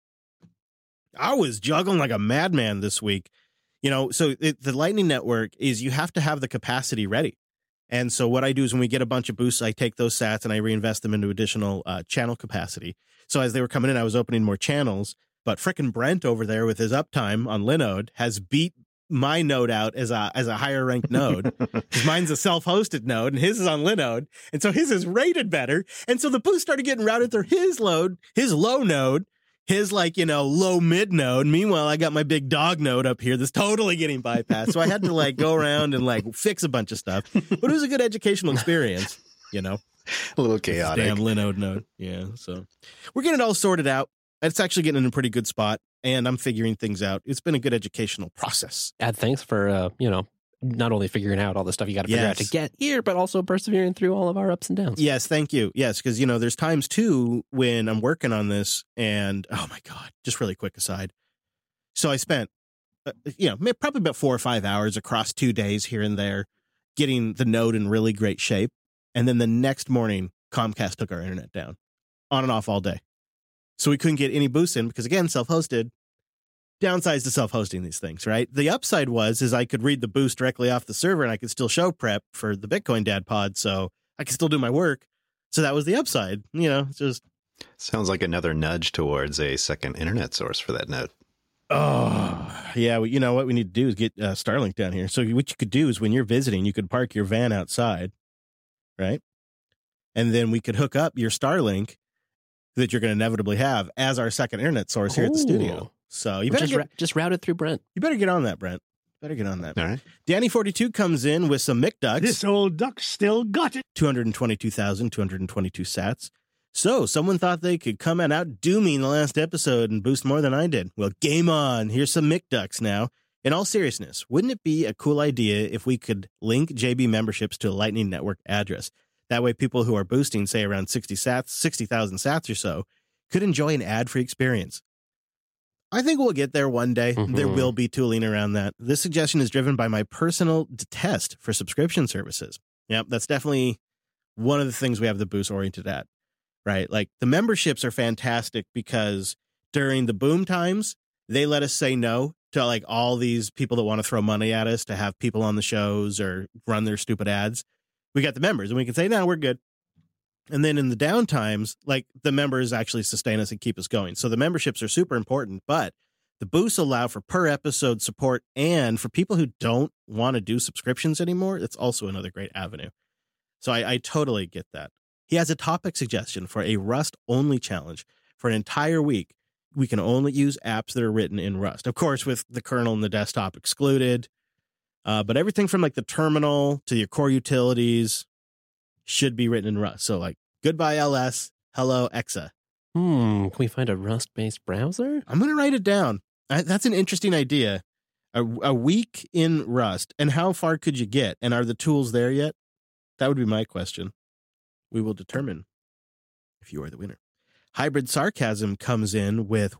juggling like a madman this week. So the Lightning Network is you have to have the capacity ready. And so what I do is when we get a bunch of boosts, I take those sats and I reinvest them into additional channel capacity. So as they were coming in, I was opening more channels But frickin' Brent over there with his uptime on Linode has beat my node out as a higher ranked node. Because mine's a self-hosted node and his is on Linode. And so his is rated better. And so the boost started getting routed through his low node, his low mid node. Meanwhile, I got my big dog node up here that's totally getting bypassed. So I had to go around and fix a bunch of stuff. But it was a good educational experience, A little chaotic. Damn Linode node. Yeah. So we're getting it all sorted out. It's actually getting in a pretty good spot, and I'm figuring things out. It's been a good educational process. Thanks for, not only figuring out all the stuff you got to figure out to get here, but also persevering through all of our ups and downs. Yes, thank you. Yes, because, there's times, too, when I'm working on this, and, oh, my God, just really quick aside. So I spent, probably about 4 or 5 hours across 2 days here and there getting the node in really great shape, and then the next morning, Comcast took our internet down, on and off all day. So we couldn't get any boosts in because, again, self-hosted. Downsides to self-hosting these things, right? The upside is I could read the boost directly off the server and I could still show prep for the Bitcoin Dad pod, so I could still do my work. So that was the upside. It's just... Sounds like another nudge towards a second internet source for that node. Oh, yeah. Well, you know what we need to do is get Starlink down here. So what you could do is when you're visiting, you could park your van outside, right? And then we could hook up your Starlink that you're going to inevitably have as our second internet source here at the studio. So you better just route it through Brent. You better get on that, Brent. Better get on that. All right. Danny42 comes in with some McDucks. This old duck still got it. 222,222 sats. So someone thought they could come and outdo me in the last episode and boost more than I did. Well, game on. Here's some McDucks now. In all seriousness, wouldn't it be a cool idea if we could link JB memberships to a Lightning Network address? That way people who are boosting, say, around 60,000 sats or so, could enjoy an ad-free experience. I think we'll get there one day. Mm-hmm. There will be tooling around that. This suggestion is driven by my personal detest for subscription services. Yep, that's definitely one of the things we have the boost oriented at, right? Like the memberships are fantastic because during the boom times, they let us say no to all these people that want to throw money at us to have people on the shows or run their stupid ads. We got the members and we can say, no, we're good. And then in the down times, the members actually sustain us and keep us going. So the memberships are super important, but the boosts allow for per episode support. And for people who don't want to do subscriptions anymore, it's also another great avenue. So I totally get that. He has a topic suggestion for a Rust only challenge for an entire week. We can only use apps that are written in Rust, of course, with the kernel and the desktop excluded. But everything from the terminal to your core utilities should be written in Rust. So goodbye LS, hello Exa. Can we find a Rust-based browser? I'm going to write it down. That's an interesting idea. A week in Rust. And how far could you get? And are the tools there yet? That would be my question. We will determine if you are the winner. Hybrid Sarcasm comes in with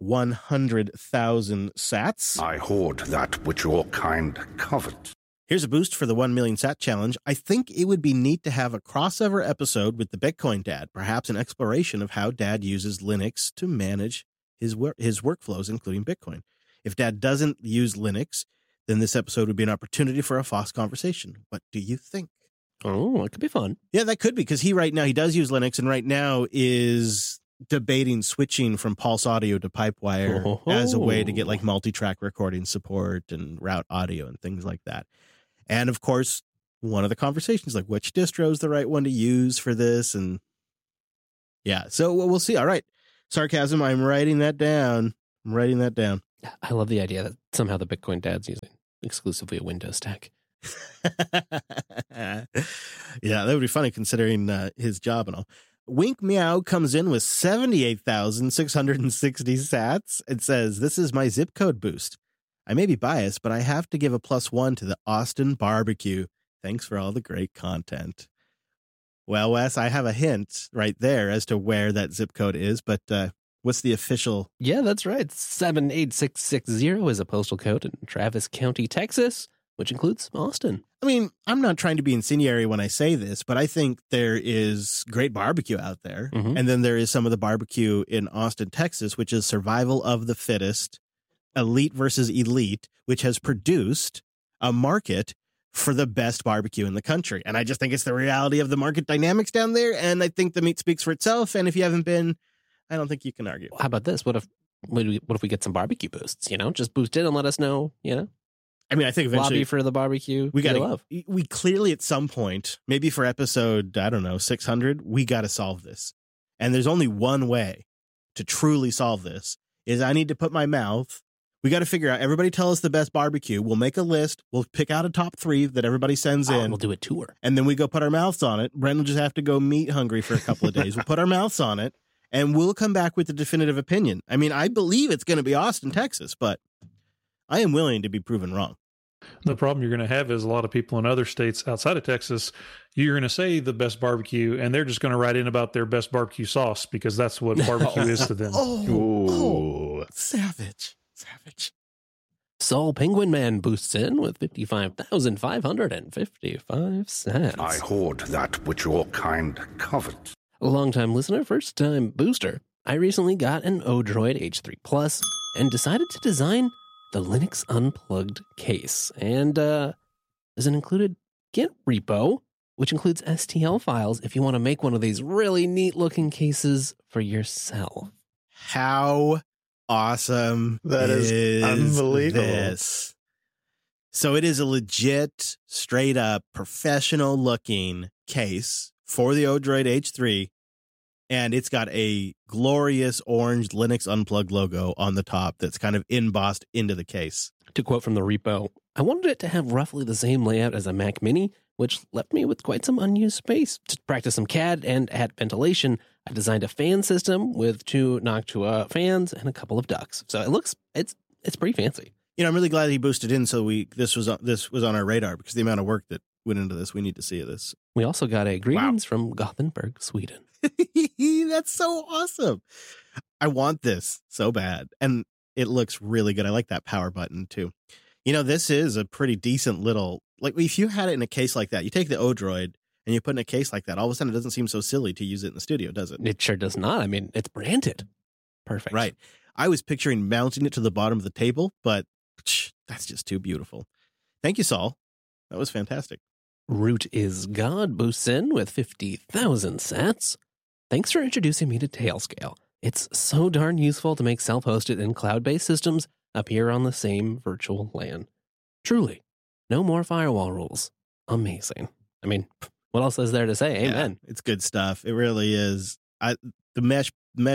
100,000 sats. I hoard that which your kind covet. Here's a boost for the 1 million sat challenge. I think it would be neat to have a crossover episode with the Bitcoin Dad, perhaps an exploration of how Dad uses Linux to manage his workflows, including Bitcoin. If Dad doesn't use Linux, then this episode would be an opportunity for a Foss conversation. What do you think? Oh, it could be fun. Yeah, that could be, because he does use Linux, and right now is debating switching from Pulse Audio to Pipewire as a way to get multi-track recording support and route audio and things like that. And of course, one of the conversations which distro is the right one to use for this, and yeah, so we'll see. All right, Sarcasm, I'm writing that down. I love the idea that somehow the Bitcoin Dad's using exclusively a Windows stack. Yeah, that would be funny considering his job and all. Wink Meow comes in with 78,660 sats. It says, this is my zip code boost. I may be biased, but I have to give a +1 to the Austin barbecue. Thanks for all the great content. Well, Wes, I have a hint right there as to where that zip code is, but what's the official? Yeah, that's right. 78660 is a postal code in Travis County, Texas, which includes Austin. I mean, I'm not trying to be incendiary when I say this, but I think there is great barbecue out there. Mm-hmm. And then there is some of the barbecue in Austin, Texas, which is survival of the fittest, elite versus elite, which has produced a market for the best barbecue in the country. And I just think it's the reality of the market dynamics down there. And I think the meat speaks for itself. And if you haven't been, I don't think you can argue. How about this? What if what if we get some barbecue boosts? Just boost it and let us know. I mean, I think eventually Lobby for the barbecue. we got love. we clearly at some point, maybe for episode, I don't know, 600, we got to solve this. And there's only one way to truly solve this is I need to put my mouth. We got to figure out, everybody tell us the best barbecue. We'll make a list. We'll pick out a top 3 that everybody sends in. We'll do a tour. And then we go put our mouths on it. Brent will just have to go meat hungry for a couple of days. We'll put our mouths on it and we'll come back with the definitive opinion. I mean, I believe it's going to be Austin, Texas, but I am willing to be proven wrong. The problem you're going to have is a lot of people in other states outside of Texas, you're going to say the best barbecue, and they're just going to write in about their best barbecue sauce because that's what barbecue is to them. Oh, savage. Soul Penguin Man boosts in with 55,555 cents. I hoard that which your kind covet. A long-time listener, first-time booster. I recently got an Odroid H3 Plus and decided to design the Linux Unplugged case. And there's an included Git repo, which includes STL files if you want to make one of these really neat-looking cases for yourself. How awesome That is unbelievable. This? So it is a legit, straight-up, professional-looking case for the Odroid H3, and it's got a glorious orange Linux Unplugged logo on the top that's kind of embossed into the case. To quote from the repo, I wanted it to have roughly the same layout as a Mac Mini, which left me with quite some unused space. To practice some CAD and add ventilation, I designed a fan system with 2 Noctua fans and a couple of ducts. So it's pretty fancy. I'm really glad he boosted in so this was on our radar because the amount of work that went into this, we need to see this. We also got a greetings from Gothenburg, Sweden. That's so awesome. I want this so bad. And it looks really good. I like that power button too. This is a pretty decent little, like if you had it in a case like that, you take the Odroid and you put in a case like that, all of a sudden it doesn't seem so silly to use it in the studio, does it? It sure does not. I mean, it's branded. Perfect. Right. I was picturing mounting it to the bottom of the table, but that's just too beautiful. Thank you, Saul. That was fantastic. Root is God boosts in with 50,000 sats. Thanks for introducing me to Tailscale. It's so darn useful to make self-hosted and cloud-based systems appear on the same virtual LAN. Truly, no more firewall rules. Amazing. I mean, what else is there to say? Amen. Yeah, it's good stuff. It really is. The mesh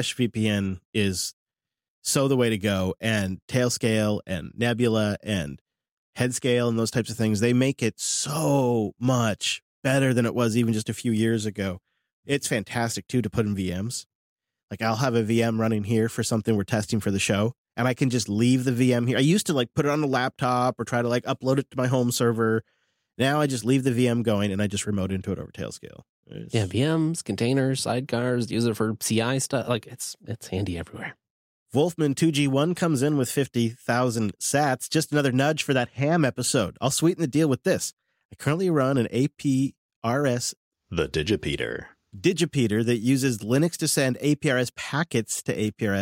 VPN is so the way to go, and Tailscale and Nebula and Headscale and those types of things, they make it so much better than it was even just a few years ago. It's fantastic too to put in VMs. Like I'll have a VM running here for something we're testing for the show, and I can just leave the VM here. I used to like put it on the laptop or try to like upload it to my home server. Now I just leave the VM going and I just remote into it over Tailscale. Yeah, VMs, containers, sidecars, use it for CI stuff. Like it's handy everywhere. Wolfman 2G1 comes in with 50,000 sats. Just another nudge for that ham episode. I'll sweeten the deal with this. I currently run an APRS, the Digipeater that uses Linux to send APRS packets to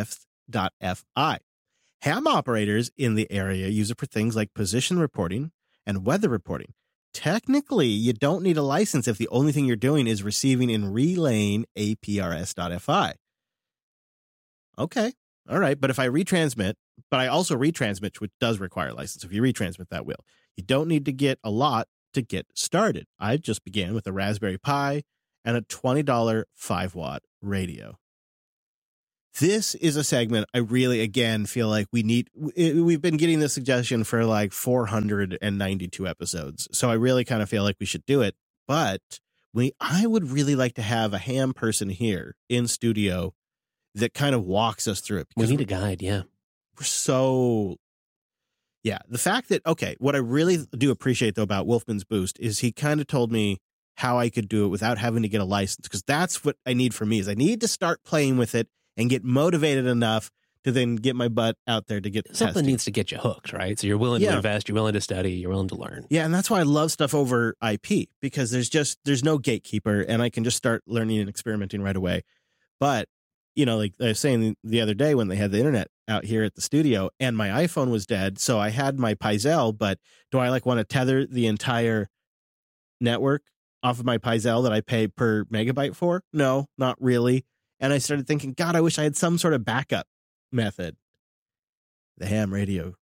APRS.fi. Ham operators in the area use it for things like position reporting and weather reporting. Technically, you don't need a license if the only thing you're doing is receiving and relaying APRS.fi. Okay. All right. But if I retransmit, but I also retransmit, which does require a license. If you retransmit, that will. You don't need to get a lot to get started. I just began with a Raspberry Pi and a $20 5-watt radio. This is a segment I really, again, feel like we need. We've been getting this suggestion for like 492 episodes. So I really kind of feel like we should do it. But I would really like to have a ham person here in studio that kind of walks us through it. We need a guide, yeah. We're so... Yeah, the fact that, okay, what I really do appreciate, though, about Wolfman's Boost is he kind of told me how I could do it without having to get a license, because that's what I need for me, is I need to start playing with it and get motivated enough to then get my butt out there to get something testing. Needs to get you hooked, right? So you're willing to invest, you're willing to study, you're willing to learn. Yeah, and that's why I love stuff over IP, because there's no gatekeeper, and I can just start learning and experimenting right away. But, you know, like I was saying the other day when they had the internet out here at the studio and my iPhone was dead, so I had my Pizel, but do I like want to tether the entire network off of my Pizel that I pay per megabyte for? No, not really. And I started thinking, God, I wish I had some sort of backup method. The ham radio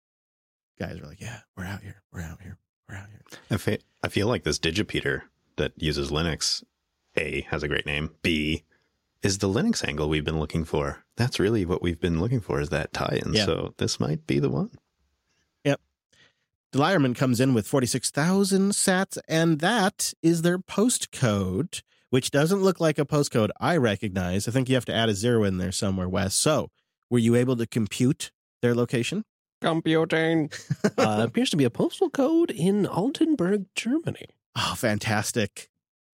guys are like, yeah, we're out here. We're out here. We're out here. I feel like this Digipeater that uses Linux, A, has a great name. B, is the Linux angle we've been looking for. That's really what we've been looking for, is that tie-in. Yeah. So this might be the one. Yep. Delierman comes in with 46,000 sats, and that is their postcode, which doesn't look like a postcode I recognize. I think you have to add a 0 in there somewhere, Wes. So were you able to compute their location? Computing. Appears to be a postal code in Altenburg, Germany. Oh, fantastic.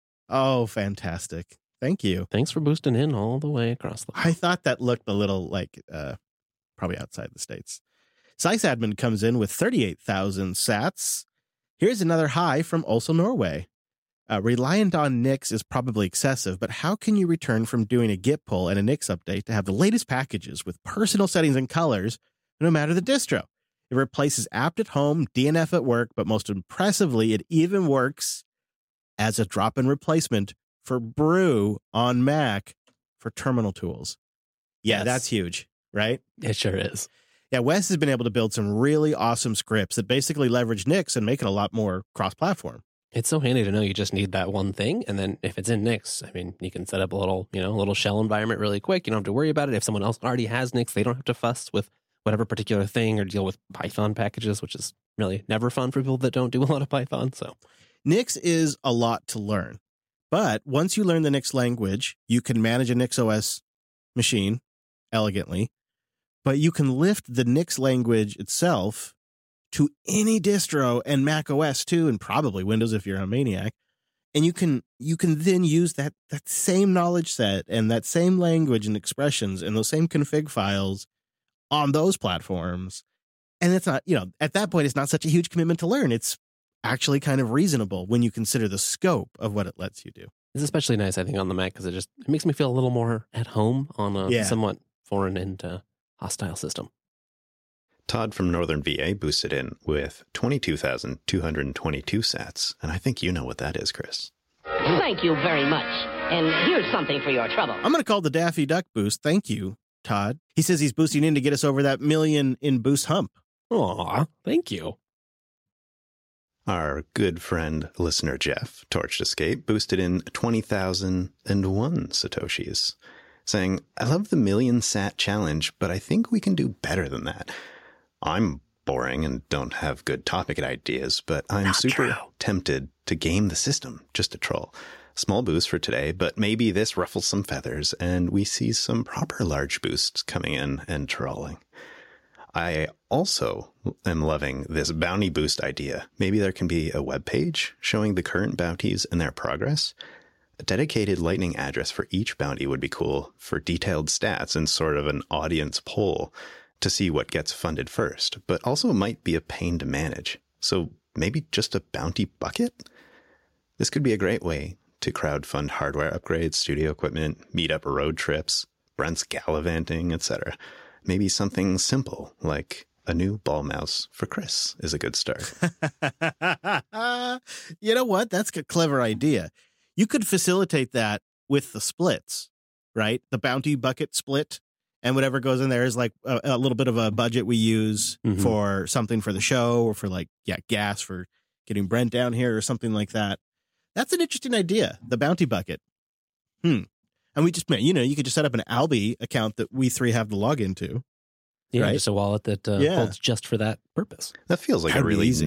Oh, fantastic. Thank you. Thanks for boosting in all the way across the... I thought that looked a little like probably outside the States. Sysadmin comes in with 38,000 sats. Here's another high from also Norway. Reliant on Nix is probably excessive, but how can you return from doing a git pull and a Nix update to have the latest packages with personal settings and colors no matter the distro? It replaces apt at home, DNF at work, but most impressively, it even works as a drop-in replacement for Brew on Mac for terminal tools. Yeah, Yes. That's huge, right? It sure is. Yeah, Wes has been able to build some really awesome scripts that basically leverage Nix and make it a lot more cross-platform. It's so handy to know you just need that one thing. And then if it's in Nix, I mean, you can set up a little shell environment really quick. You don't have to worry about it. If someone else already has Nix, they don't have to fuss with whatever particular thing or deal with Python packages, which is really never fun for people that don't do a lot of Python. So Nix is a lot to learn. But once you learn the Nix language, you can manage a NixOS machine elegantly. But you can lift the Nix language itself to any distro and Mac OS too, and probably Windows if you're a maniac. And you can then use that same knowledge set and that same language and expressions and those same config files on those platforms. And it's not, at that point, it's not such a huge commitment to learn. It's actually kind of reasonable when you consider the scope of what it lets you do. it's especially nice, I think, on the Mac because it makes me feel a little more at home on a somewhat foreign and hostile system. Todd from Northern VA boosted in with 22,222 sats, and I think you know what that is, Chris. Thank you very much. And here's something for your trouble. I'm going to call the Daffy Duck boost. Thank you, Todd. He says he's boosting in to get us over that million in boost hump. Aw, thank you. Our good friend, listener Jeff, Torched Escape, boosted in 20,001 Satoshis, saying, I love the million sat challenge, but I think we can do better than that. I'm boring and don't have good topic ideas, but I'm Not super true. tempted to game the system just to troll. Small boost for today, but maybe this ruffles some feathers and we see some proper large boosts coming in and trolling. I also am loving this bounty boost idea. Maybe there can be a web page showing the current bounties and their progress. A dedicated Lightning address for each bounty would be cool for detailed stats and sort of an audience poll to see what gets funded first, but also might be a pain to manage. So maybe just a bounty bucket? This could be a great way to crowdfund hardware upgrades, studio equipment, meetup road trips, Brent's gallivanting, etc. Maybe something simple like a new ball mouse for Chris is a good start. You know what? That's a clever idea. You could facilitate that with the splits, right? The bounty bucket split. And whatever goes in there is like a little bit of a budget we use for something for the show or for gas for getting Brent down here or something like that. That's an interesting idea. The bounty bucket. And we just, you could just set up an Alby account that we three have to log into. Yeah, right? just a wallet that holds just for that purpose. That feels like That'd a be really easy.